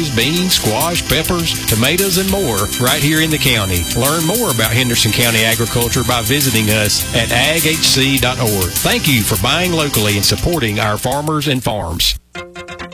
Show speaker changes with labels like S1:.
S1: potatoes, beans, squash, peppers, tomatoes, and more right here in the county. Learn more about Henderson County agriculture by visiting us at aghc.org. Thank you for buying locally and supporting our farmers and farms.